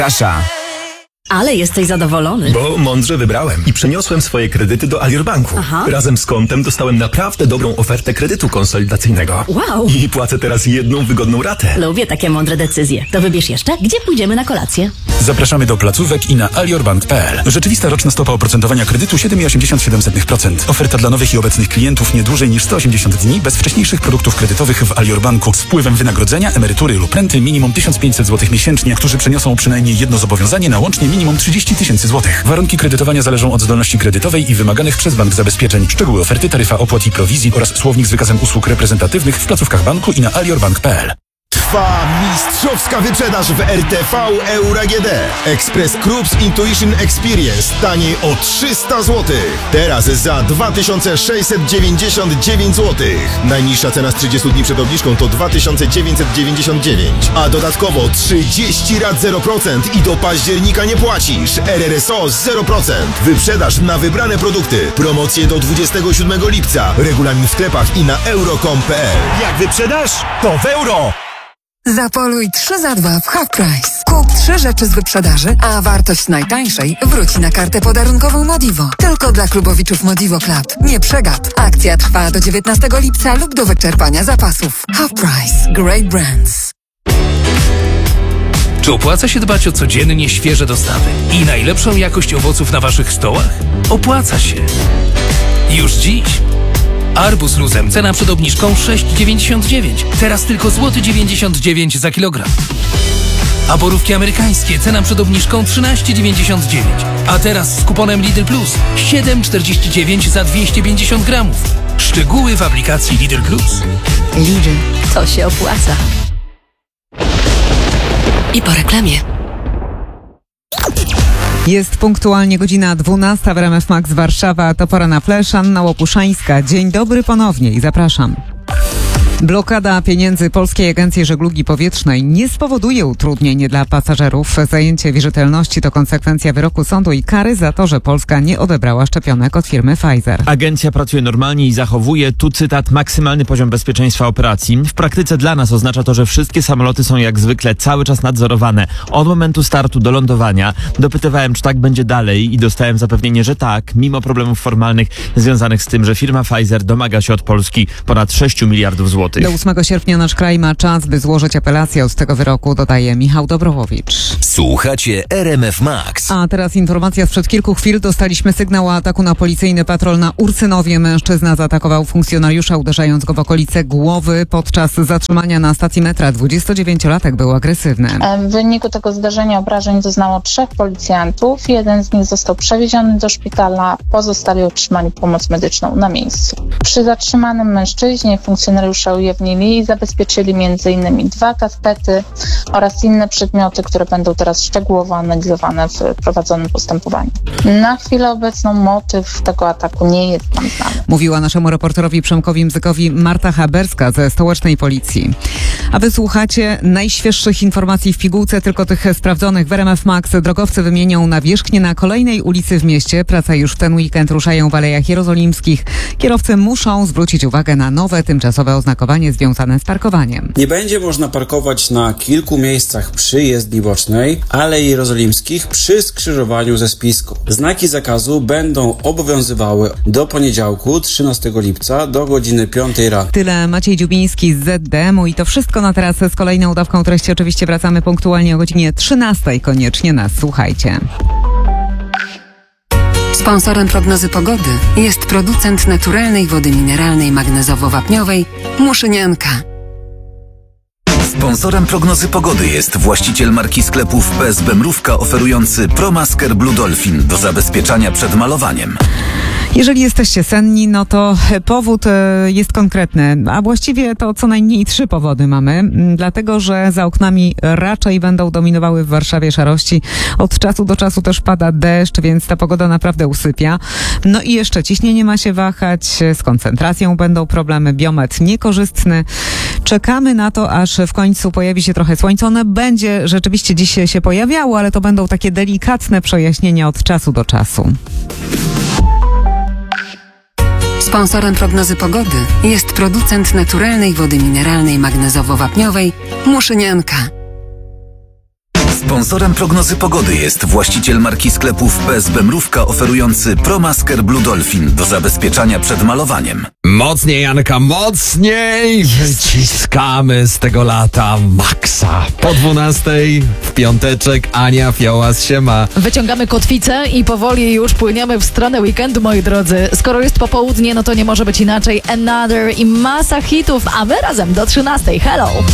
Kasza. Ale jesteś zadowolony. Bo mądrze wybrałem i przeniosłem swoje kredyty do Alior Banku. Aha. Razem z kontem dostałem naprawdę dobrą ofertę kredytu konsolidacyjnego. Wow. I płacę teraz jedną wygodną ratę. Lubię takie mądre decyzje. To wybierz jeszcze, gdzie pójdziemy na kolację. Zapraszamy do placówek i na aliorbank.pl. Rzeczywista roczna stopa oprocentowania kredytu 7,87%. Oferta dla nowych i obecnych klientów nie dłużej niż 180 dni bez wcześniejszych produktów kredytowych w Alior Banku z wpływem wynagrodzenia, emerytury lub renty minimum 1500 zł miesięcznie, którzy przeniosą przynajmniej jedno zobowiązanie na łącznie minimum 30 000 złotych. Warunki kredytowania zależą od zdolności kredytowej i wymaganych przez bank zabezpieczeń. Szczegóły oferty, taryfa opłat i prowizji oraz słownik z wykazem usług reprezentatywnych w placówkach banku i na aliorbank.pl. Trwa mistrzowska wyprzedaż w RTV Euro AGD. Express Cruise Intuition Experience taniej o 300 zł. Teraz za 2699 zł. Najniższa cena z 30 dni przed obniżką to 2999. A dodatkowo 30 rat 0% i do października nie płacisz. RRSO 0%. Wyprzedaż na wybrane produkty. Promocje do 27 lipca. Regulamin w sklepach i na euro.com.pl. Jak wyprzedasz, to w euro! Zapoluj 3 za 2 w Half Price. Kup 3 rzeczy z wyprzedaży, a wartość najtańszej wróci na kartę podarunkową Modivo. Tylko dla klubowiczów Modivo Club. Nie przegap. Akcja trwa do 19 lipca lub do wyczerpania zapasów. Half Price. Great brands. Czy opłaca się dbać o codziennie świeże dostawy i najlepszą jakość owoców na waszych stołach? Opłaca się. Już dziś. Arbuz luzem, cena przed obniżką 6,99. Teraz tylko złoty 99 za kilogram. A borówki amerykańskie, cena przed obniżką 13,99. A teraz z kuponem Lidl Plus 7,49 za 250 gramów. Szczegóły w aplikacji Lidl Plus. Lidl, to się opłaca. I po reklamie. Jest punktualnie godzina 12 w RMF Max Warszawa. To pora na flash. Anna Łopuszańska. Dzień dobry ponownie i zapraszam. Blokada pieniędzy Polskiej Agencji Żeglugi Powietrznej nie spowoduje utrudnień dla pasażerów. Zajęcie wierzytelności to konsekwencja wyroku sądu i kary za to, że Polska nie odebrała szczepionek od firmy Pfizer. Agencja pracuje normalnie i zachowuje, tu cytat, maksymalny poziom bezpieczeństwa operacji. W praktyce dla nas oznacza to, że wszystkie samoloty są jak zwykle cały czas nadzorowane. Od momentu startu do lądowania. Dopytywałem, czy tak będzie dalej i dostałem zapewnienie, że tak, mimo problemów formalnych związanych z tym, że firma Pfizer domaga się od Polski ponad 6 miliardów złotych. Do 8 sierpnia nasz kraj ma czas, by złożyć apelację od tego wyroku, dodaje Michał Dobrołowicz. Słuchacie RMF Max. A teraz informacja sprzed kilku chwil. Dostaliśmy sygnał o ataku na policyjny patrol na Ursynowie. Mężczyzna zaatakował funkcjonariusza, uderzając go w okolice głowy. Podczas zatrzymania na stacji metra 29-latek był agresywny. W wyniku tego zdarzenia obrażeń doznało 3 policjantów. Jeden z nich został przewieziony do szpitala, pozostali otrzymali pomoc medyczną na miejscu. Przy zatrzymanym mężczyźnie funkcjonariusze ujawnili i zabezpieczyli m.in. 2 kaskety oraz inne przedmioty, które będą teraz szczegółowo analizowane w prowadzonym postępowaniu. Na chwilę obecną motyw tego ataku nie jest nam znany. Mówiła naszemu reporterowi Przemkowi Mzykowi Marta Haberska ze Stołecznej Policji. A wysłuchacie najświeższych informacji w pigułce, tylko tych sprawdzonych w RMF Max. Drogowcy wymienią nawierzchnię na kolejnej ulicy w mieście. Prace już w ten weekend ruszają w Alejach Jerozolimskich. Kierowcy muszą zwrócić uwagę na nowe, tymczasowe oznakowanie związane z parkowaniem. Nie będzie można parkować na kilku miejscach przy jezdni bocznej Alei Jerozolimskich przy skrzyżowaniu ze Spiską. Znaki zakazu będą obowiązywały do poniedziałku 13 lipca do godziny 5 rano. Tyle Maciej Dziubiński z ZDM-u i to wszystko na teraz. Z kolejną dawką treści oczywiście wracamy punktualnie o godzinie 13. Koniecznie nas słuchajcie. Sponsorem prognozy pogody jest producent naturalnej wody mineralnej magnezowo-wapniowej Muszynianka. Sponsorem prognozy pogody jest właściciel marki sklepów PSB Mrówka oferujący ProMasker Blue Dolphin do zabezpieczania przed malowaniem. Jeżeli jesteście senni, no to powód jest konkretny, a właściwie to co najmniej 3 powody mamy, dlatego że za oknami raczej będą dominowały w Warszawie szarości. Od czasu do czasu też pada deszcz, więc ta pogoda naprawdę usypia. No i jeszcze ciśnienie ma się wahać, z koncentracją będą problemy, biometr niekorzystny. Czekamy na to, aż w końcu pojawi się trochę słońca. Ono będzie rzeczywiście dziś się pojawiało, ale to będą takie delikatne przejaśnienia od czasu do czasu. Sponsorem prognozy pogody jest producent naturalnej wody mineralnej magnezowo-wapniowej Muszynianka. Sponsorem prognozy pogody jest właściciel marki sklepów PSB Mrówka oferujący ProMasker Blue Dolphin do zabezpieczania przed malowaniem. Mocniej, Janka, mocniej! Wyciskamy z tego lata maksa. Po 12 w piąteczek Ania Fiołas się ma. Wyciągamy kotwicę i powoli już płyniemy w stronę weekendu, moi drodzy. Skoro jest popołudnie, no to nie może być inaczej. Another i masa hitów, a my razem do 13. Hello!